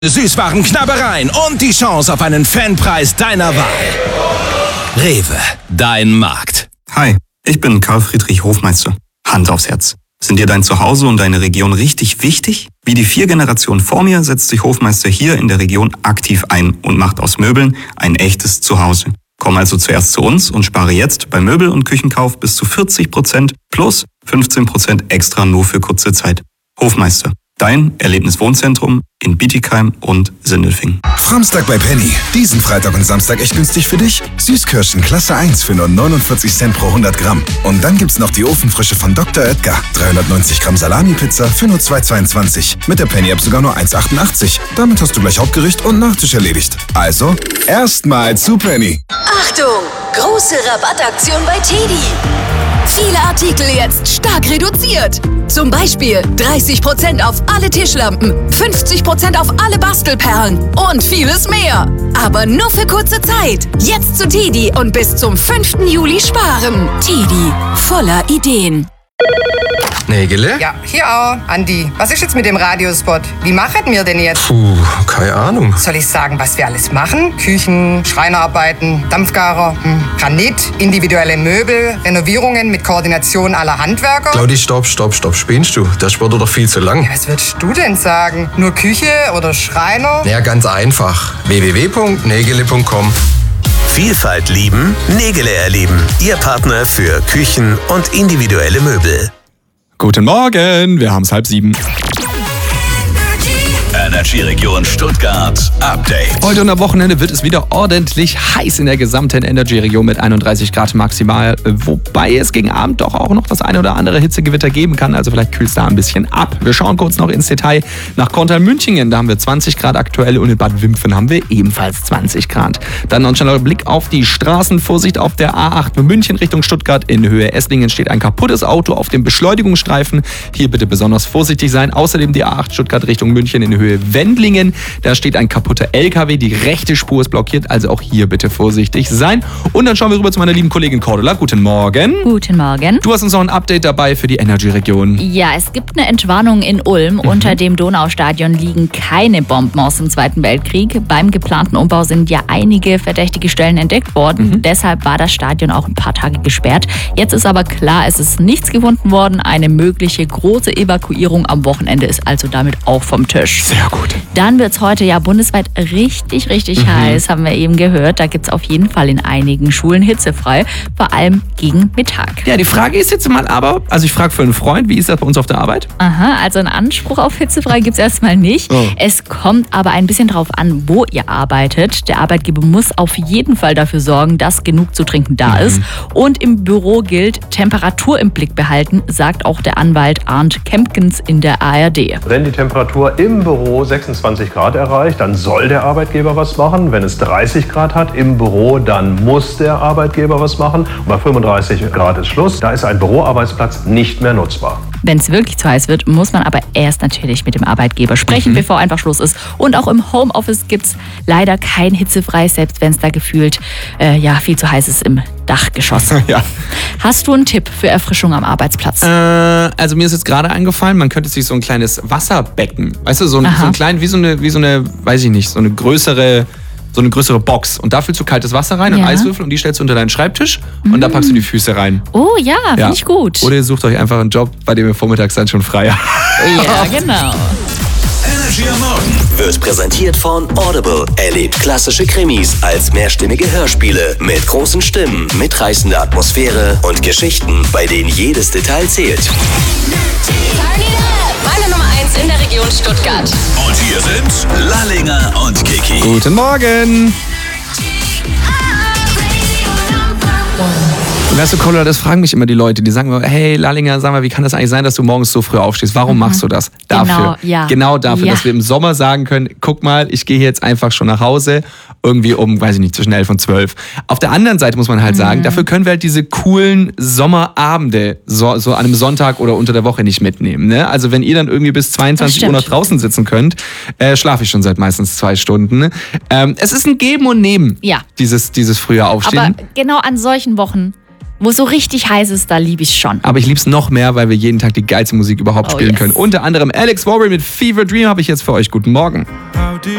Süßwaren, Knabbereien und die Chance auf einen Fanpreis deiner Wahl. Rewe, dein Markt. Hi, ich bin Karl Friedrich Hofmeister. Hand aufs Herz. Sind dir dein Zuhause und deine Region richtig wichtig? Wie die 4 Generationen vor mir setzt sich Hofmeister hier in der Region aktiv ein und macht aus Möbeln ein echtes Zuhause. Komm also zuerst zu uns und spare jetzt beim Möbel- und Küchenkauf bis zu 40% plus 15% extra nur für kurze Zeit. Hofmeister, dein Erlebniswohnzentrum in Bietigheim und Sindelfingen. Framstag bei Penny. Diesen Freitag und Samstag echt günstig für dich. Süßkirschen Klasse 1 für nur 49 Cent pro 100 Gramm. Und dann gibt's noch die Ofenfrische von Dr. Oetker. 390 Gramm Salami-Pizza für nur 2,22. Mit der Penny-App sogar nur 1,88. Damit hast du gleich Hauptgericht und Nachtisch erledigt. Also, erstmal zu Penny. Achtung! Große Rabattaktion bei TEDi. Viele Artikel jetzt stark reduziert. Zum Beispiel 30% auf alle Tischlampen, 50% auf alle Bastelperlen und vieles mehr. Aber nur für kurze Zeit. Jetzt zu TEDi und bis zum 5. Juli sparen. TEDi, voller Ideen. Nägele? Ja, hier auch. Andi, was ist jetzt mit dem Radiospot? Wie machen wir denn jetzt? Puh, keine Ahnung. Soll ich sagen, was wir alles machen? Küchen, Schreinerarbeiten, Dampfgarer, Granit, individuelle Möbel, Renovierungen mit Koordination aller Handwerker? Claudi, stopp. Spinnst du? Der Sport wird doch viel zu lang. Was würdest du denn sagen? Nur Küche oder Schreiner? Ja, ganz einfach. www.nägele.com. Vielfalt lieben, Nägele erleben. Ihr Partner für Küchen und individuelle Möbel. Guten Morgen, wir haben es 6:30. Energy-Region Stuttgart Update. Heute und am Wochenende wird es wieder ordentlich heiß in der gesamten Energy-Region mit 31 Grad maximal. Wobei es gegen Abend doch auch noch das eine oder andere Hitzegewitter geben kann. Also vielleicht kühlt es da ein bisschen ab. Wir schauen kurz noch ins Detail nach Korntal-Münchingen. Da haben wir 20 Grad aktuell und in Bad Wimpfen haben wir ebenfalls 20 Grad. Dann noch ein schneller Blick auf die Straßen. Vorsicht auf der A8 München Richtung Stuttgart. In Höhe Esslingen steht ein kaputtes Auto auf dem Beschleunigungsstreifen. Hier bitte besonders vorsichtig sein. Außerdem die A8 Stuttgart Richtung München in Höhe Wendlingen. Da steht ein kaputter LKW, die rechte Spur ist blockiert, also auch hier bitte vorsichtig sein. Und dann schauen wir rüber zu meiner lieben Kollegin Cordula. Guten Morgen. Guten Morgen. Du hast uns noch ein Update dabei für die Energy-Region. Ja, es gibt eine Entwarnung in Ulm. Unter dem Donaustadion liegen keine Bomben aus dem Zweiten Weltkrieg. Beim geplanten Umbau sind ja einige verdächtige Stellen entdeckt worden. Deshalb war das Stadion auch ein paar Tage gesperrt. Jetzt ist aber klar, es ist nichts gefunden worden. Eine mögliche große Evakuierung am Wochenende ist also damit auch vom Tisch. Sehr gut. Dann wird es heute ja bundesweit richtig heiß, haben wir eben gehört. Da gibt es auf jeden Fall in einigen Schulen hitzefrei, vor allem gegen Mittag. Ja, die Frage ist jetzt mal aber, also ich frage für einen Freund, wie ist das bei uns auf der Arbeit? Aha, also einen Anspruch auf hitzefrei gibt es erstmal nicht. Oh. Es kommt aber ein bisschen drauf an, wo ihr arbeitet. Der Arbeitgeber muss auf jeden Fall dafür sorgen, dass genug zu trinken da ist. Und im Büro gilt, Temperatur im Blick behalten, sagt auch der Anwalt Arndt Kempkens in der ARD. Wenn die Temperatur im Büro 26 Grad erreicht, dann soll der Arbeitgeber was machen. Wenn es 30 Grad hat im Büro, dann muss der Arbeitgeber was machen. Und bei 35 Grad ist Schluss. Da ist ein Büroarbeitsplatz nicht mehr nutzbar. Wenn es wirklich zu heiß wird, muss man aber erst natürlich mit dem Arbeitgeber sprechen, bevor einfach Schluss ist. Und auch im Homeoffice gibt es leider kein hitzefrei, selbst wenn es da gefühlt viel zu heiß ist im Dachgeschoss. Ja. Hast du einen Tipp für Erfrischung am Arbeitsplatz? Also mir ist jetzt gerade eingefallen, man könnte sich so ein kleines Wasserbecken, weißt du, so ein klein, wie so eine, weiß ich nicht, so eine größere Box. Und da füllst du kaltes Wasser rein und Eiswürfel und die stellst du unter deinen Schreibtisch und da packst du die Füße rein. Oh ja, finde ich gut. Oder ihr sucht euch einfach einen Job, bei dem ihr vormittags dann schon frei habt. Ja, genau. Energy am Morgen Wird präsentiert von Audible. Erlebt klassische Krimis als mehrstimmige Hörspiele mit großen Stimmen, mitreißender Atmosphäre und Geschichten, bei denen jedes Detail zählt. Meine Nummer 1 in der Region Stuttgart. und hier sind Lallinger und Kiki. Guten Morgen. Und weißt du, Cordula, das fragen mich immer die Leute, die sagen mir, hey Lallinger, sag mal, wie kann das eigentlich sein, dass du morgens so früh aufstehst? Warum machst du das? Dafür. Genau dafür, dass wir im Sommer sagen können, guck mal, ich gehe jetzt einfach schon nach Hause, irgendwie um, weiß ich nicht, zwischen 11 und 12. Auf der anderen Seite muss man halt sagen, dafür können wir halt diese coolen Sommerabende so an einem Sonntag oder unter der Woche nicht mitnehmen. Ne? Also wenn ihr dann irgendwie bis 22 Uhr noch draußen sitzen könnt, schlafe ich schon seit meistens 2 Stunden. Es ist ein Geben und Nehmen, dieses frühe Aufstehen. Aber genau an solchen Wochen wo so richtig heiß ist, da liebe ich es schon. Aber ich liebe es noch mehr, weil wir jeden Tag die geilste Musik überhaupt spielen können. Unter anderem Alex Warren mit Fever Dream habe ich jetzt für euch. Guten Morgen.